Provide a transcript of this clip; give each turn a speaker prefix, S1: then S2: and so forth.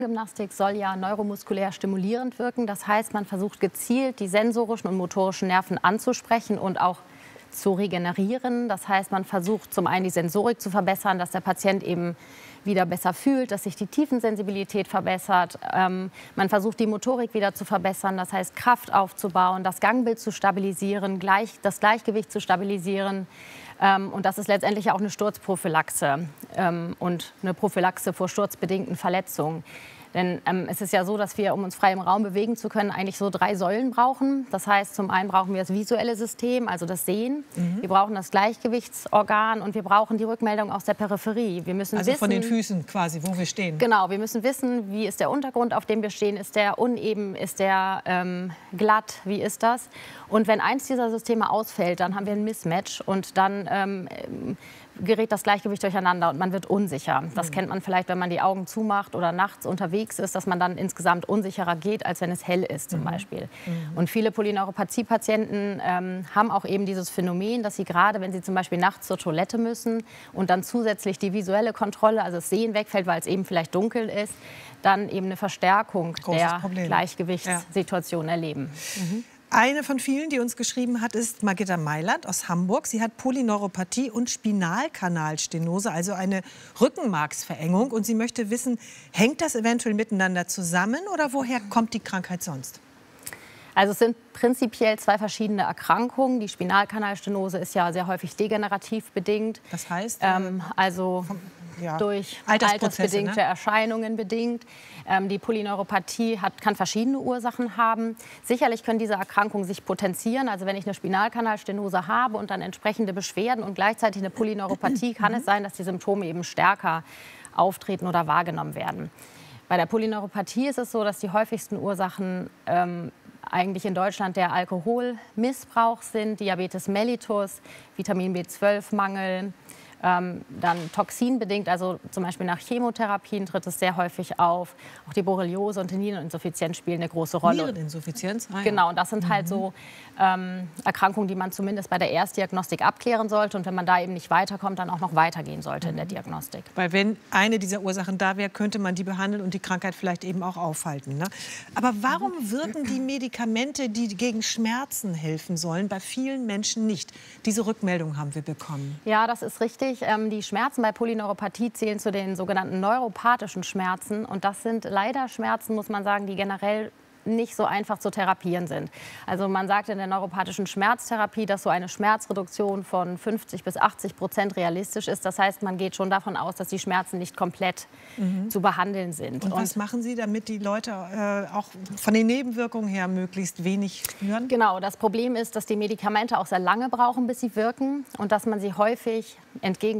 S1: Gymnastik soll ja neuromuskulär stimulierend wirken. Das heißt, man versucht gezielt, die sensorischen und motorischen Nerven anzusprechen und auch zu regenerieren. Das heißt, man versucht zum einen die Sensorik zu verbessern, dass der Patient eben wieder besser fühlt, dass sich die Tiefensensibilität verbessert. Man versucht, die Motorik wieder zu verbessern, das heißt, Kraft aufzubauen, das Gangbild zu stabilisieren, das Gleichgewicht zu stabilisieren. Und das ist letztendlich auch eine Sturzprophylaxe und eine Prophylaxe vor sturzbedingten Verletzungen. Denn es ist ja so, dass wir, um uns frei im Raum bewegen zu können, eigentlich so 3 Säulen brauchen. Das heißt, zum einen brauchen wir das visuelle System, also das Sehen. Wir brauchen das Gleichgewichtsorgan und wir brauchen die Rückmeldung aus der Peripherie. Wir müssen
S2: also
S1: wissen,
S2: von den Füßen quasi, wo wir stehen.
S1: Genau, wir müssen wissen, wie ist der Untergrund, auf dem wir stehen. Ist der uneben, ist der glatt, wie ist das? Und wenn eins dieser Systeme ausfällt, dann haben wir ein Mismatch und dann gerät das Gleichgewicht durcheinander und man wird unsicher. Das kennt man vielleicht, wenn man die Augen zumacht oder nachts unterwegs ist, dass man dann insgesamt unsicherer geht, als wenn es hell ist zum Beispiel. Und viele Polyneuropathie-Patienten haben auch eben dieses Phänomen, dass sie gerade, wenn sie zum Beispiel nachts zur Toilette müssen und dann zusätzlich die visuelle Kontrolle, also das Sehen wegfällt, weil es eben vielleicht dunkel ist, dann eben eine Verstärkung der Gleichgewichtssituation erleben.
S2: Eine von vielen, die uns geschrieben hat, ist Margitta Mailand aus Hamburg. Sie hat Polyneuropathie und Spinalkanalstenose, also eine Rückenmarksverengung. Und sie möchte wissen, hängt das eventuell miteinander zusammen oder woher kommt die Krankheit sonst?
S1: Also es sind prinzipiell 2 verschiedene Erkrankungen. Die Spinalkanalstenose ist ja sehr häufig degenerativ bedingt.
S2: Das heißt?
S1: Durch altersbedingte Erscheinungen bedingt. Die Polyneuropathie kann verschiedene Ursachen haben. Sicherlich können diese Erkrankungen sich potenzieren. Also wenn ich eine Spinalkanalstenose habe und dann entsprechende Beschwerden und gleichzeitig eine Polyneuropathie, kann es sein, dass die Symptome eben stärker auftreten oder wahrgenommen werden. Bei der Polyneuropathie ist es so, dass die häufigsten Ursachen eigentlich in Deutschland der Alkoholmissbrauch sind, Diabetes mellitus, Vitamin B12-Mangel, dann toxinbedingt, also zum Beispiel nach Chemotherapien tritt es sehr häufig auf. Auch die Borreliose und die Niereninsuffizienz spielen eine große Rolle.
S2: Niereninsuffizienz? Ah, ja.
S1: Genau, und das sind halt so Erkrankungen, die man zumindest bei der Erstdiagnostik abklären sollte. Und wenn man da eben nicht weiterkommt, dann auch noch weitergehen sollte in der Diagnostik.
S2: Weil wenn eine dieser Ursachen da wäre, könnte man die behandeln und die Krankheit vielleicht eben auch aufhalten. Ne? Aber warum wirken die Medikamente, die gegen Schmerzen helfen sollen, bei vielen Menschen nicht? Diese Rückmeldung haben wir bekommen.
S1: Ja, das ist richtig. Die Schmerzen bei Polyneuropathie zählen zu den sogenannten neuropathischen Schmerzen. Und das sind leider Schmerzen, muss man sagen, die generell nicht so einfach zu therapieren sind. Also man sagt in der neuropathischen Schmerztherapie, dass so eine Schmerzreduktion von 50 bis 80% realistisch ist. Das heißt, man geht schon davon aus, dass die Schmerzen nicht komplett zu behandeln sind.
S2: Und was machen Sie, damit die Leute auch von den Nebenwirkungen her möglichst wenig spüren?
S1: Genau, das Problem ist, dass die Medikamente auch sehr lange brauchen, bis sie wirken und dass man sie häufig entgegen